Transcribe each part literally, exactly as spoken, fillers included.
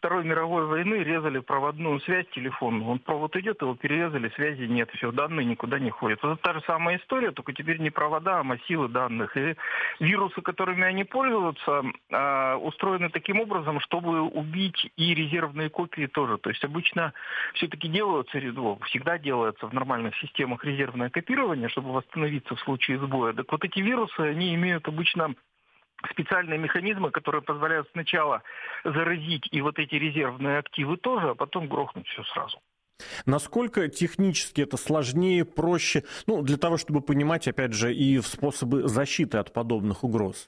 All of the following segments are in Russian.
Второй мировой войны резали проводную связь телефонную. Он провод идет, его перерезали, связи нет, все, данные никуда не ходят. Вот это та же самая история, только теперь не провода, а массивы данных. И вирусы, которыми они пользуются, устроены таким образом, чтобы убить и резервные копии тоже. То есть обычно все-таки делаются, всегда делается в нормальных системах резервное копирование, чтобы восстановиться в случае сбоя. Так вот эти вирусы, они имеют обычно специальные механизмы, которые позволяют сначала заразить и вот эти резервные активы тоже, а потом грохнуть все сразу. Насколько технически это сложнее, проще, ну, для того, чтобы понимать, опять же, и способы защиты от подобных угроз?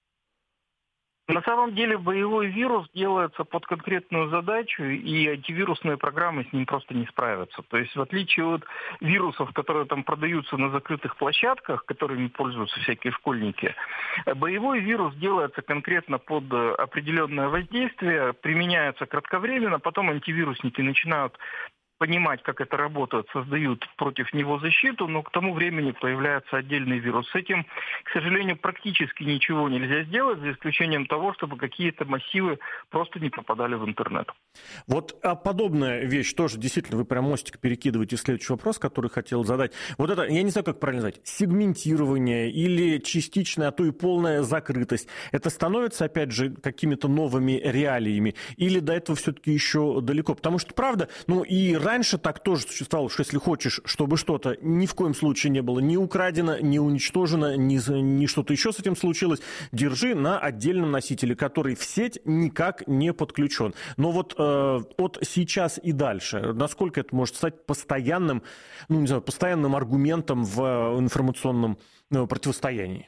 На самом деле боевой вирус делается под конкретную задачу, и антивирусные программы с ним просто не справятся. То есть в отличие от вирусов, которые там продаются на закрытых площадках, которыми пользуются всякие школьники, боевой вирус делается конкретно под определенное воздействие, применяется кратковременно, потом антивирусники начинают понимать, как это работает, создают против него защиту, но к тому времени появляется отдельный вирус. С этим, к сожалению, практически ничего нельзя сделать, за исключением того, чтобы какие-то массивы просто не попадали в интернет. Вот а подобная вещь тоже, действительно, вы прям мостик перекидываете в следующий вопрос, который хотел задать. Вот это, я не знаю, как правильно назвать, сегментирование или частичная, а то и полная закрытость, это становится, опять же, какими-то новыми реалиями? Или до этого все-таки еще далеко? Потому что, правда, ну и раньше так тоже существовало, что если хочешь, чтобы что-то ни в коем случае не было ни украдено, ни уничтожено, ни, ни что-то еще с этим случилось, держи на отдельном носителе, который в сеть никак не подключен. Но вот э, от сейчас и дальше, насколько это может стать постоянным, ну не знаю, постоянным аргументом в информационном ну, противостоянии?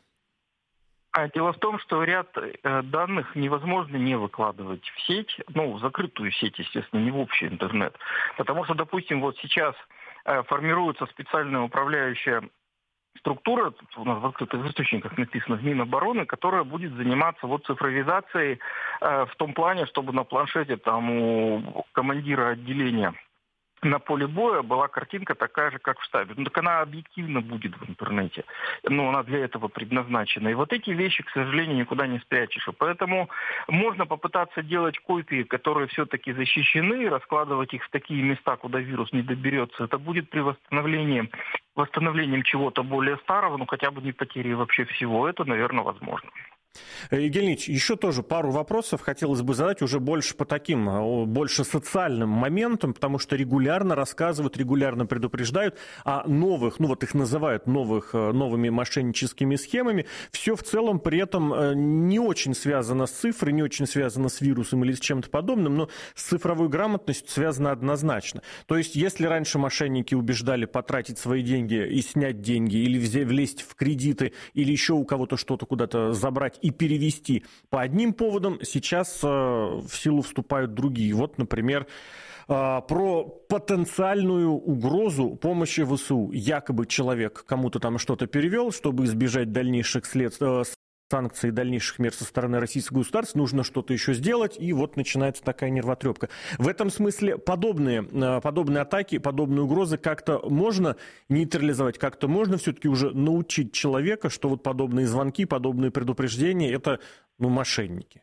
А дело в том, что ряд э, данных невозможно не выкладывать в сеть, ну, в закрытую сеть, естественно, не в общий интернет. Потому что, допустим, вот сейчас э, формируется специальная управляющая структура, тут у нас в открытых источниках написано, в Минобороны, которая будет заниматься вот цифровизацией э, в том плане, чтобы на планшете там у командира отделения на поле боя была картинка такая же, как в штабе. Ну, так она объективно будет в интернете. Но она для этого предназначена. И вот эти вещи, к сожалению, никуда не спрячешь. И поэтому можно попытаться делать копии, которые все-таки защищены, раскладывать их в такие места, куда вирус не доберется. Это будет при восстановлении, восстановлением чего-то более старого, ну хотя бы не потери вообще всего. Это, наверное, возможно. Евгений Ильич, еще тоже пару вопросов хотелось бы задать уже больше по таким, больше социальным моментам, потому что регулярно рассказывают, регулярно предупреждают о новых, ну вот их называют новых, новыми мошенническими схемами. Все в целом при этом не очень связано с цифрой, не очень связано с вирусом или с чем-то подобным, но с цифровой грамотностью связано однозначно. То есть если раньше мошенники убеждали потратить свои деньги и снять деньги, или влезть в кредиты, или еще у кого-то что-то куда-то забрать и перевести по одним поводам, сейчас э, в силу вступают другие. Вот, например, э, про потенциальную угрозу помощи ВСУ. Якобы человек кому-то там что-то перевел, чтобы избежать дальнейших следствий, э, санкций и дальнейших мер со стороны российского государства, нужно что-то еще сделать, и вот начинается такая нервотрепка. В этом смысле подобные, подобные атаки, подобные угрозы как-то можно нейтрализовать, как-то можно все-таки уже научить человека, что вот подобные звонки, подобные предупреждения – это ну, мошенники.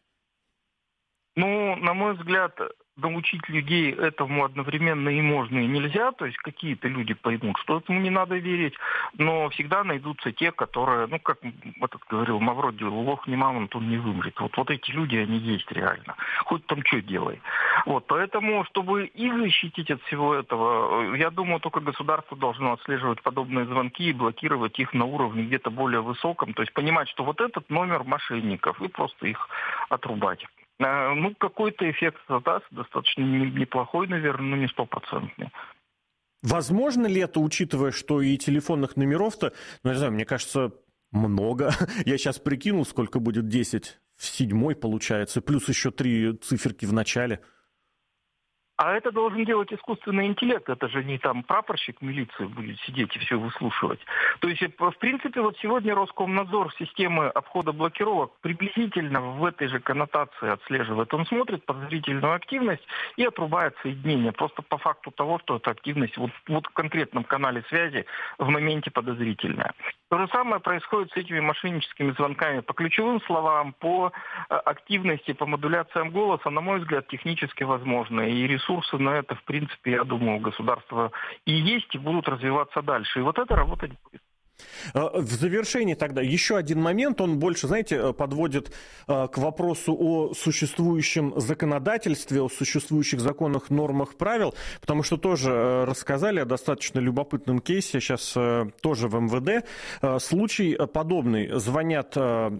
Ну, на мой взгляд, научить людей этому одновременно и можно, и нельзя. То есть какие-то люди поймут, что этому не надо верить. Но всегда найдутся те, которые, ну, как этот говорил Мавроди, лох не мамонт, он не вымрет. Вот, вот эти люди, они есть реально. Хоть там что делай. Вот, поэтому, чтобы их защитить от всего этого, я думаю, только государство должно отслеживать подобные звонки и блокировать их на уровне где-то более высоком. То есть понимать, что вот этот номер мошенников, и просто их отрубать. Ну, какой-то эффект даст, достаточно неплохой, наверное, но не стопроцентный. Возможно ли это, учитывая, что и телефонных номеров-то, ну, не знаю, мне кажется, много. Я сейчас прикинул, сколько будет десять в седьмой, получается, плюс еще три циферки в начале. А это должен делать искусственный интеллект. Это же не там прапорщик милиции будет сидеть и все выслушивать. То есть, в принципе, вот сегодня Роскомнадзор системы обхода блокировок приблизительно в этой же коннотации отслеживает. Он смотрит подозрительную активность и отрубает соединение. Просто по факту того, что эта активность вот, вот в конкретном канале связи в моменте подозрительная. То же самое происходит с этими мошенническими звонками по ключевым словам, по активности, по модуляциям голоса, на мой взгляд, технически возможно. И ресурсы на это, в принципе, я думаю, у государства и есть, и будут развиваться дальше. И вот это работать будет. В завершении тогда еще один момент, он больше, знаете, подводит к вопросу о существующем законодательстве, о существующих законах, нормах, правил, потому что тоже рассказали о достаточно любопытном кейсе, сейчас тоже в эм вэ дэ. Случай подобный. Звонят,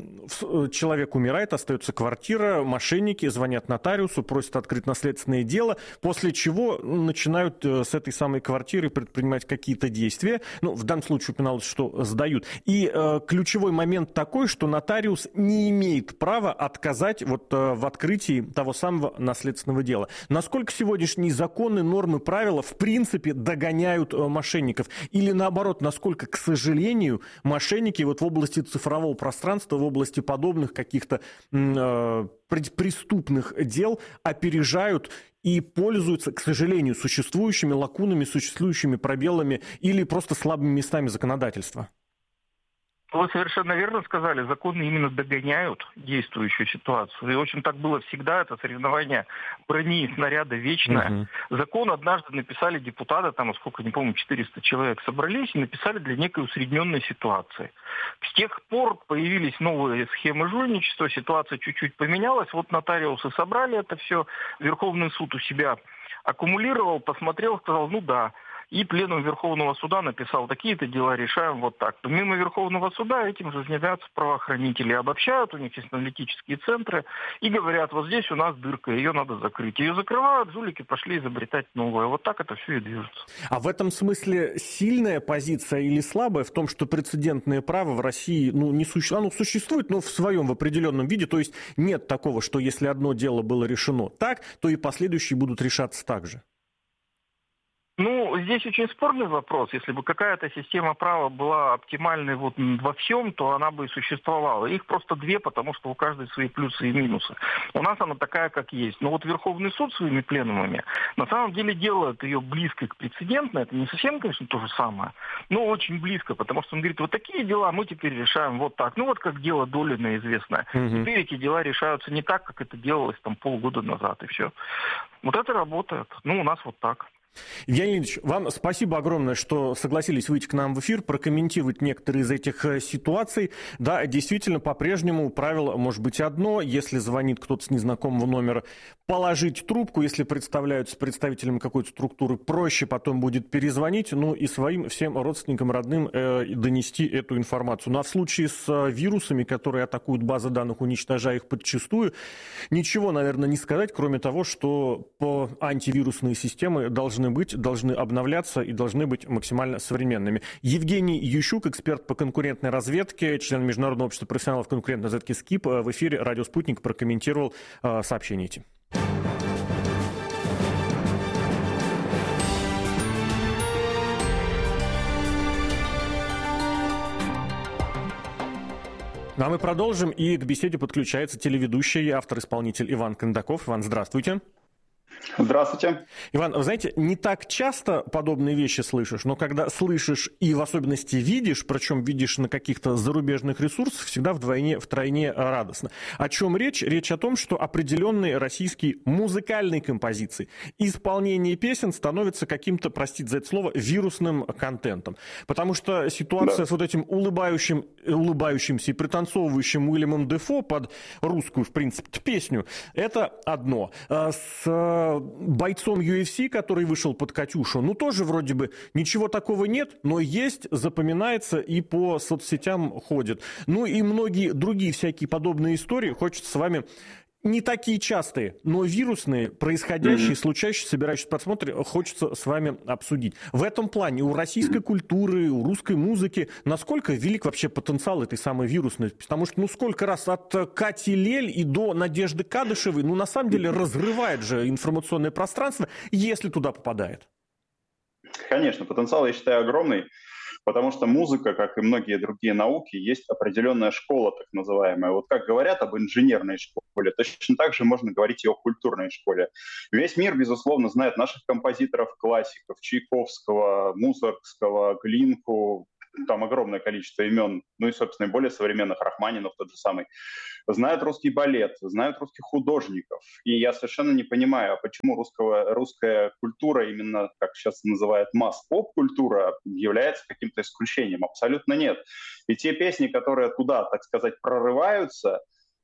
человек умирает, остается квартира, мошенники звонят нотариусу, просят открыть наследственное дело, после чего начинают с этой самой квартиры предпринимать какие-то действия. Ну, в данном случае упоминалось, что сдают. И э, ключевой момент такой, что нотариус не имеет права отказать вот, э, в открытии того самого наследственного дела. Насколько сегодняшние законы, нормы, правила в принципе догоняют э, мошенников? Или наоборот, насколько, к сожалению, мошенники вот в области цифрового пространства, в области подобных каких-то э, преступных дел опережают и пользуются, к сожалению, существующими лакунами, существующими пробелами или просто слабыми местами законодательства? Вы совершенно верно сказали, законы именно догоняют действующую ситуацию. И, в общем, так было всегда, это соревнование брони и снаряда вечное. Uh-huh. Закон однажды написали депутаты, там, сколько, не помню, четыреста человек собрались и написали для некой усредненной ситуации. С тех пор появились новые схемы жульничества, ситуация чуть-чуть поменялась, вот нотариусы собрали это все, Верховный суд у себя аккумулировал, посмотрел, сказал, ну да. И пленум Верховного суда написал, такие-то дела решаем вот так. Помимо Верховного суда этим же занимаются правоохранители, обобщают, у них есть аналитические центры, и говорят, вот здесь у нас дырка, ее надо закрыть. Ее закрывают, жулики пошли изобретать новое. Вот так это все и движется. А в этом смысле сильная позиция или слабая в том, что прецедентное право в России ну, не суще... оно существует, но в своем, в определенном виде, то есть нет такого, что если одно дело было решено так, то и последующие будут решаться так же? Ну, здесь очень спорный вопрос. Если бы какая-то система права была оптимальной вот во всем, то она бы и существовала. Их просто две, потому что у каждой свои плюсы и минусы. У нас она такая, как есть. Но вот Верховный суд своими пленумами на самом деле делает ее близкой к прецедентной. Это не совсем, конечно, то же самое, но очень близко, потому что он говорит, вот такие дела мы теперь решаем вот так. Ну вот как дело Долина известное. Угу. Теперь эти дела решаются не так, как это делалось там полгода назад, и все. Вот это работает. Ну, у нас вот так. Евгений Леонидович, вам спасибо огромное, что согласились выйти к нам в эфир, прокомментировать некоторые из этих ситуаций. Да, действительно, по-прежнему правило может быть одно. Если звонит кто-то с незнакомого номера, положить трубку. Если представляются представителями какой-то структуры, проще потом будет перезвонить. Ну и своим всем родственникам, родным э, донести эту информацию. Ну а в случае с вирусами, которые атакуют базы данных, уничтожая их подчистую, ничего, наверное, не сказать, кроме того, что по антивирусные системы должны быть, должны обновляться и должны быть максимально современными. Евгений Ющук, эксперт по конкурентной разведке, член Международного общества профессионалов конкурентной разведки СКИП, в эфире «Радио Спутник» прокомментировал э, сообщения эти. А мы продолжим, и к беседе подключается телеведущий, автор-исполнитель Иван Кондаков. Иван, здравствуйте. Здравствуйте. Иван, вы знаете, не так часто подобные вещи слышишь, но когда слышишь и в особенности видишь, причем видишь на каких-то зарубежных ресурсах, всегда вдвойне, втройне радостно. О чем речь? Речь о том, что определенные российские музыкальные композиции, исполнение песен становится каким-то, простите за это слово, вирусным контентом. Потому что ситуация да. с вот этим улыбающим, улыбающимся и пританцовывающим Уильямом Дефо под русскую, в принципе, песню, это одно. С бойцом ю эф си, который вышел под «Катюшу», ну, тоже вроде бы ничего такого нет, но есть, запоминается и по соцсетям ходит. Ну, и многие другие всякие подобные истории хочется с вами не такие частые, но вирусные, происходящие, mm-hmm. случающиеся, собирающиеся просмотры, хочется с вами обсудить. В этом плане у российской культуры, у русской музыки, насколько велик вообще потенциал этой самой вирусной? Потому что, ну, сколько раз от Кати Лель и до Надежды Кадышевой, ну, на самом деле, разрывает же информационное пространство, если туда попадает. Конечно, потенциал, я считаю, огромный. Потому что музыка, как и многие другие науки, есть определенная школа, так называемая. Вот как говорят об инженерной школе, точно так же можно говорить и о культурной школе. Весь мир, безусловно, знает наших композиторов, классиков, Чайковского, Мусоргского, Глинку. Там огромное количество имен, ну и, собственно, и более современных, Рахманинов тот же самый. Знают русский балет, знают русских художников. И я совершенно не понимаю, почему русского, русская культура, именно, как сейчас называют, масс-поп-культура, является каким-то исключением. Абсолютно нет. И те песни, которые туда, так сказать, прорываются,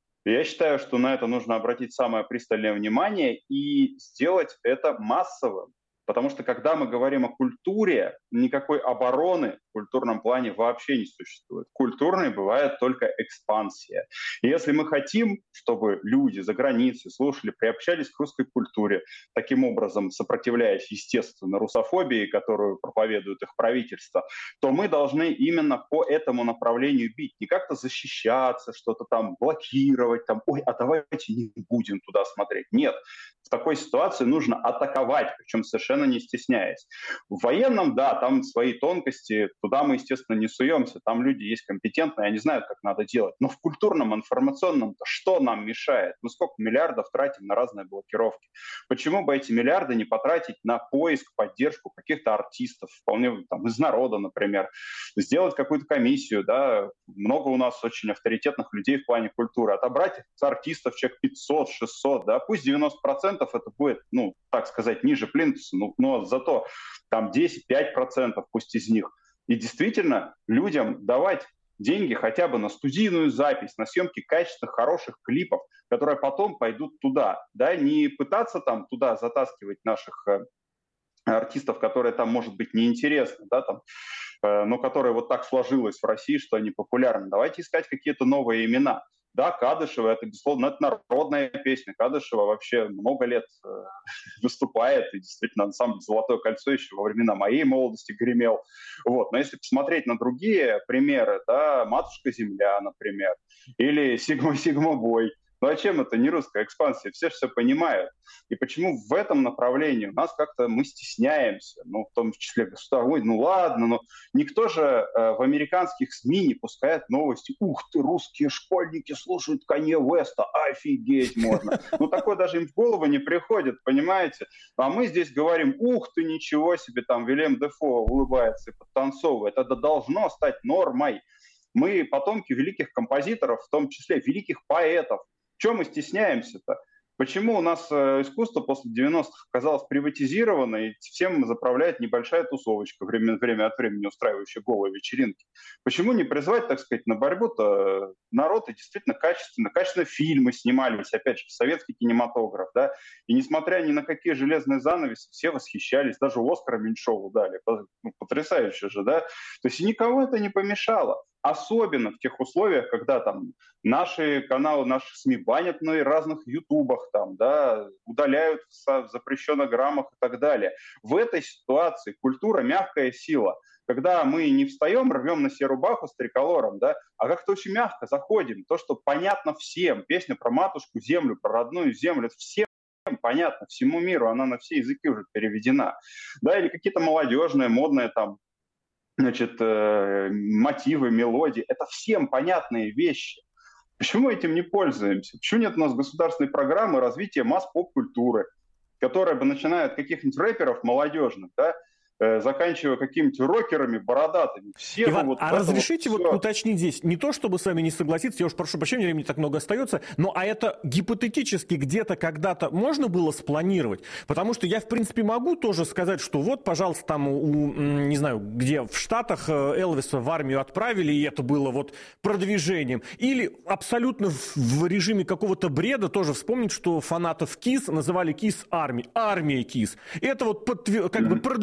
я считаю, что на это нужно обратить самое пристальное внимание и сделать это массовым. Потому что, когда мы говорим о культуре, никакой обороны в культурном плане вообще не существует. Культурной бывает только экспансия. И если мы хотим, чтобы люди за границей слушали, приобщались к русской культуре, таким образом сопротивляясь, естественно, русофобии, которую проповедует их правительство, то мы должны именно по этому направлению бить. Не как-то защищаться, что-то там блокировать, там, ой, а давайте не будем туда смотреть. Нет. В такой ситуации нужно атаковать, причем совершенно не стесняясь. В военном, да, там свои тонкости, туда мы, естественно, не суемся, там люди есть компетентные, они знают, как надо делать. Но в культурном, информационном-то что нам мешает? Мы сколько миллиардов тратим на разные блокировки? Почему бы эти миллиарды не потратить на поиск, поддержку каких-то артистов, вполне там, из народа, например, сделать какую-то комиссию, да, много у нас очень авторитетных людей в плане культуры, отобрать с артистов человек пятьсот-шестьсот, да, пусть девяносто процентов это будет, ну, так сказать, ниже плинтуса, ну, но зато там десять-пять процентов пусть из них. И действительно людям давать деньги хотя бы на студийную запись, на съемки качественных, хороших клипов, которые потом пойдут туда, да, не пытаться там туда затаскивать наших э, артистов, которые там, может быть, неинтересны, да, там, э, но которые вот так сложилось в России, что они популярны. Давайте искать какие-то новые имена. Да, Кадышева, это, безусловно, это народная песня. Кадышева вообще много лет э, выступает, и действительно ансамбль «Золотое кольцо» еще во времена моей молодости гремел. Вот. Но если посмотреть на другие примеры, да, «Матушка-Земля», например, или «Сигма-Сигма-Бой», ну а чем это не русская экспансия? Все же все понимают. И почему в этом направлении у нас как-то мы стесняемся, ну, в том числе государство, ой, ну ладно, но никто же э, в американских СМИ не пускает новости. Ух ты, русские школьники слушают Канье Уэста, офигеть можно. Ну, такое даже им в голову не приходит, понимаете? А мы здесь говорим, ух ты, ничего себе, там Вильям Дефо улыбается и подтанцовывает. Это должно стать нормой. Мы потомки великих композиторов, в том числе великих поэтов. Чего мы стесняемся-то? Почему у нас э, искусство после девяностых оказалось приватизировано, и всем заправляет небольшая тусовочка, время, время от времени устраивающая голые вечеринки? Почему не призвать, так сказать, на борьбу-то народ и действительно качественно, качественно фильмы снимались, опять же, советский кинематограф, да? И несмотря ни на какие железные занавеси, все восхищались, даже Оскара Меньшову дали, ну, потрясающе же, да? То есть и никого это не помешало. Особенно в тех условиях, когда там наши каналы, наши СМИ банят на разных ютубах, там, да, удаляют в запрещенных граммах и так далее. В этой ситуации культура – мягкая сила. Когда мы не встаем, рвем на себе рубаху с триколором, да, а как-то очень мягко заходим. То, что понятно всем. Песня про матушку землю, про родную землю – это всем понятно, всему миру. Она на все языки уже переведена. Да, или какие-то молодежные, модные там, значит, э, мотивы, мелодии. Это всем понятные вещи. Почему мы этим не пользуемся? Почему нет у нас государственной программы развития масс-поп-культуры, которая бы, начиная от каких-нибудь рэперов молодежных, да, заканчивая какими-то рокерами бородатыми. Все Иван, вот а разрешите вот, вот уточнить здесь, не то чтобы с вами не согласиться, я уж прошу прощения, времени так много остается, но а это гипотетически где-то когда-то можно было спланировать? Потому что я, в принципе, могу тоже сказать, что вот, пожалуйста, там у, не знаю, где в Штатах Элвиса в армию отправили, и это было вот продвижением. Или абсолютно в, в режиме какого-то бреда тоже вспомнить, что фанатов КИС называли КИС армией, армией КИС. Это вот подтвер... как mm-hmm. бы продвижение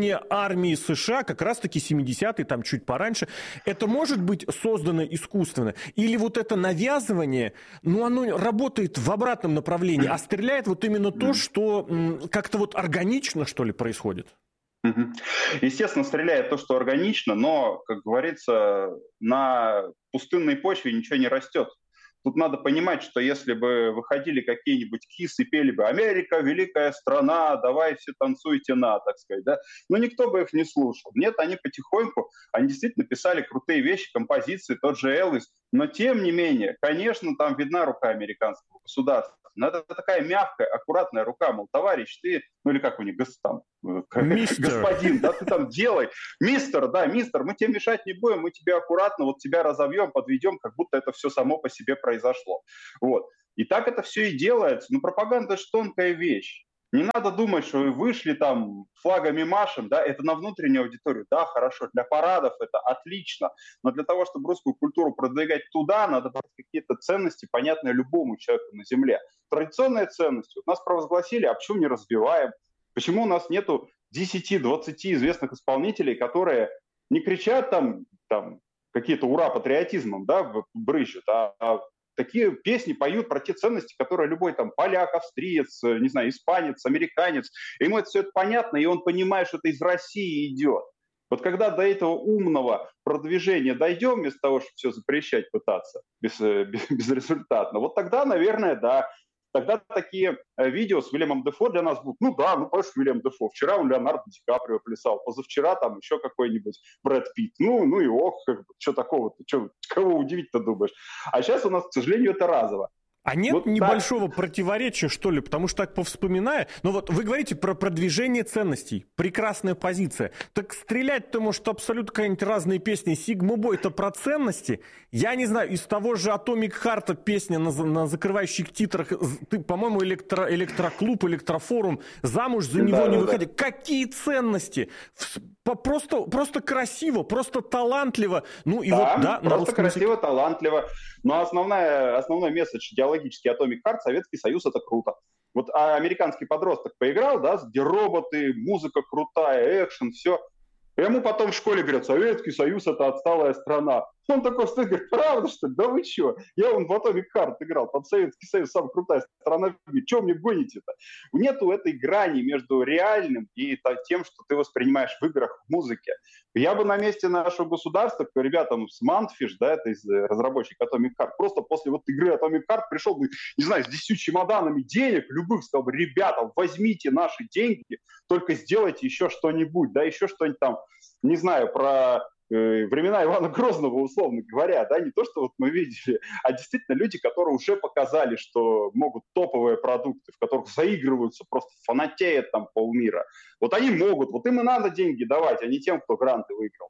создание армии США, как раз-таки семидесятые, там чуть пораньше, это может быть создано искусственно? Или вот это навязывание, ну, оно работает в обратном направлении, а стреляет вот именно то, что м, как-то вот органично, что ли, происходит? Естественно, стреляет то, что органично, но, как говорится, на пустынной почве ничего не растет. Тут надо понимать, что если бы выходили какие-нибудь кисы и пели бы «Америка, великая страна, давай все танцуйте на», так сказать, да, но никто бы их не слушал. Нет, они потихоньку, они действительно писали крутые вещи, композиции, тот же Элвис, но тем не менее, конечно, там видна рука американского государства. Но это такая мягкая, аккуратная рука, мол, товарищ, ты, ну или как у них, гос, там, господин, да, ты там делай, мистер, да, мистер, мы тебе мешать не будем, мы тебе аккуратно вот тебя разовьем, подведем, как будто это все само по себе произошло. Вот. И так это все и делается. Но пропаганда – это же тонкая вещь. Не надо думать, что вы вышли там флагами машем, да, это на внутреннюю аудиторию, да, хорошо, для парадов это отлично, но для того, чтобы русскую культуру продвигать туда, надо брать какие-то ценности, понятные любому человеку на земле. Традиционные ценности. Вот нас провозгласили, а почему не развиваем? Почему у нас нету десяти-двадцати известных исполнителей, которые не кричат там, там какие-то ура патриотизмом, да, брызжут, а, а такие песни поют про те ценности, которые любой там поляк, австриец, не знаю, испанец, американец, ему это все это понятно, и он понимает, что это из России идет. Вот когда до этого умного продвижения дойдем, вместо того, чтобы все запрещать пытаться без, без, безрезультатно, вот тогда, наверное, да, тогда такие видео с Уильямом Дефо для нас будут, ну да, ну конечно, Уильям Дефо, вчера он Леонардо Ди Каприо плясал, позавчера там еще какой-нибудь Брэд Питт, ну, ну и ох, как бы, что такого-то, что, кого удивить-то думаешь? А сейчас у нас, к сожалению, это разово. А нет вот небольшого так. противоречия, что ли? Потому что так повспоминая, ну вот вы говорите про продвижение ценностей, прекрасная позиция. Так стрелять-то, может, абсолютно какие-нибудь разные песни. Сигма Бой — это про ценности? Я не знаю, из того же Atomic Heart песня на, на закрывающих титрах, ты, по-моему, электро, электроклуб, электрофорум, замуж за него да, не да, выходи. Да. Какие ценности? Просто, просто красиво, просто талантливо. Ну и да, вот, да, просто красиво, языке. Талантливо. Но основная, основной месседж идеологический Atomic Heart, Советский Союз — это круто. Вот а американский подросток поиграл, да, где роботы, музыка крутая, экшен, все. И ему потом в школе говорят, Советский Союз — это отсталая страна. Он такой стоит, говорит, правда, что ли? Да вы что? Я вон в Atomic Heart играл, там Советский Союз самая крутая страна в мире. Чего мне гоните-то? Нету этой грани между реальным и тем, что ты воспринимаешь в играх, в музыке. Я бы на месте нашего государства, к ребятам с Mantfish, да, это из разработчиков Atomic Heart, просто после вот игры Atomic Heart пришел бы, не знаю, с десятью чемоданами денег, любых, сказал бы, ребята, возьмите наши деньги, только сделайте еще что-нибудь, да, еще что-нибудь там, не знаю, про э, времена Ивана Грозного, условно говоря, да, не то, что вот мы видели, а действительно люди, которые уже показали, что могут топовые продукты, в которых заигрываются, просто фанатеют там полмира. Вот они могут, вот им и надо деньги давать, а не тем, кто гранты выиграл.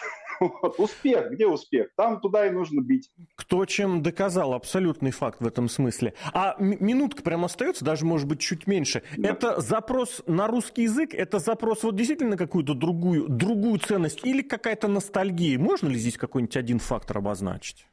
Вот. Успех, где успех? Там туда и нужно бить. Кто чем доказал, абсолютный факт в этом смысле. А минутка прям остается, даже может быть чуть меньше. Да. Это запрос на русский язык, это запрос вот действительно на какую-то другую, другую ценность или какая-то ностальгия? Можно ли здесь какой-нибудь один фактор обозначить?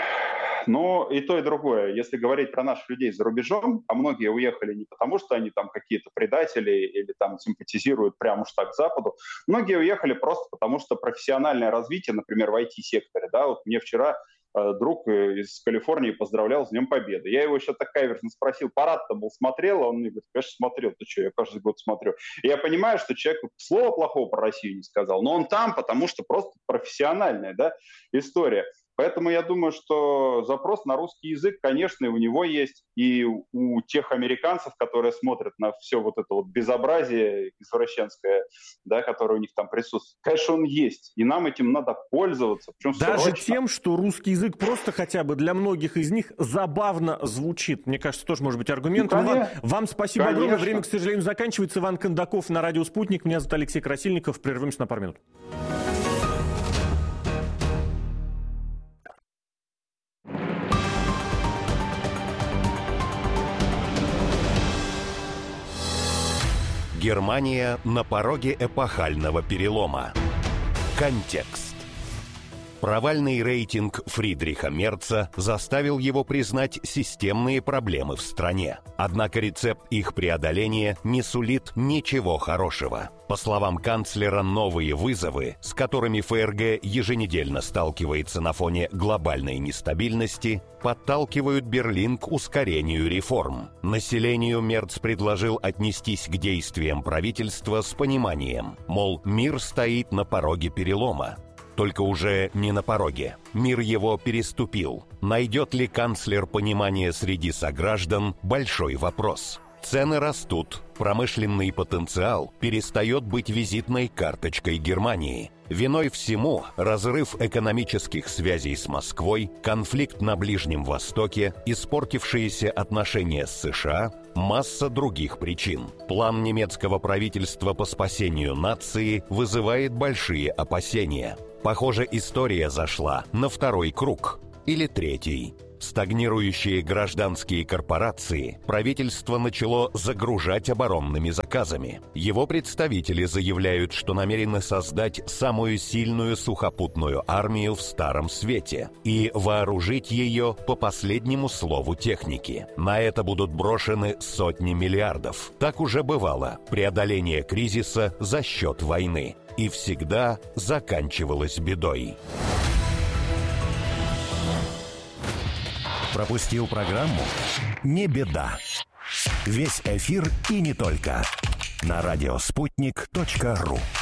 Но и то, и другое. Если говорить про наших людей за рубежом, а многие уехали не потому, что они там какие-то предатели или там симпатизируют прямо уж так Западу, многие уехали просто потому, что профессиональное развитие, например, в ай ти-секторе, да, вот мне вчера э, друг из Калифорнии поздравлял с Днем Победы. Я его еще так каверзно спросил, парад-то был, смотрел? Он мне говорит, конечно, смотрел. Ты что, я каждый год смотрю. И я понимаю, что человек слова плохого про Россию не сказал, но он там, потому что просто профессиональная, да, история. Поэтому я думаю, что запрос на русский язык, конечно, у него есть, и у тех американцев, которые смотрят на все вот это вот безобразие извращенское, да, которое у них там присутствует, конечно, он есть, и нам этим надо пользоваться. Даже срочно. Тем, что русский язык просто хотя бы для многих из них забавно звучит. Мне кажется, тоже может быть аргумент. Ну, вам, вам спасибо конечно. огромное. Время, к сожалению, заканчивается. Иван Кондаков на радио «Спутник». Меня зовут Алексей Красильников. Прервемся на пару минут. Германия на пороге эпохального перелома. Контекст. Провальный рейтинг Фридриха Мерца заставил его признать системные проблемы в стране. Однако рецепт их преодоления не сулит ничего хорошего. По словам канцлера, новые вызовы, с которыми ФРГ еженедельно сталкивается на фоне глобальной нестабильности, подталкивают Берлин к ускорению реформ. Населению Мерц предложил отнестись к действиям правительства с пониманием, мол, мир стоит на пороге перелома. Только уже не на пороге. Мир его переступил. Найдет ли канцлер понимание среди сограждан – большой вопрос. Цены растут, промышленный потенциал перестает быть визитной карточкой Германии. Виной всему разрыв экономических связей с Москвой, конфликт на Ближнем Востоке, испортившиеся отношения с США, масса других причин. План немецкого правительства по спасению нации вызывает большие опасения. Похоже, история зашла на второй круг или третий. Стагнирующие гражданские корпорации правительство начало загружать оборонными заказами. Его представители заявляют, что намерены создать самую сильную сухопутную армию в Старом Свете и вооружить ее по последнему слову техники. На это будут брошены сотни миллиардов. Так уже бывало. Преодоление кризиса за счет войны. И всегда заканчивалось бедой. Пропустил программу? Не беда. Весь эфир и не только. На радиоспутник точка ру.